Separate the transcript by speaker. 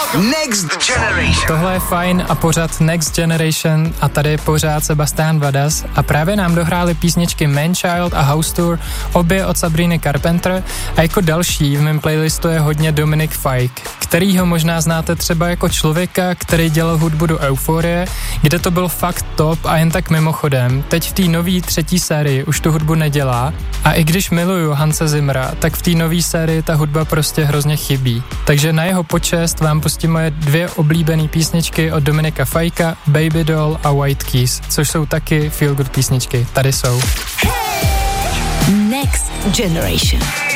Speaker 1: Next Generation.
Speaker 2: Tohle je Fajn a pořad Next Generation a tady je pořád Sebastian Vadas a právě nám dohráli písničky Manchild a House Tour, obě od Sabriny Carpenter a jako další v mém playlistu je hodně Dominic Fike, kterýho možná znáte třeba jako člověka, který dělal hudbu do Euforie, kde to byl fakt top a jen tak mimochodem. Teď v té nový 3. sérii už tu hudbu nedělá a i když miluju Hanse Zimmera, tak v té nový sérii ta hudba prostě hrozně chybí. Takže na jeho počest vám pustím moje 2 oblíbené písničky od Dominika Fajka, Baby Doll a White Keys, což jsou taky feel good písničky. Tady jsou.
Speaker 3: Next Generation.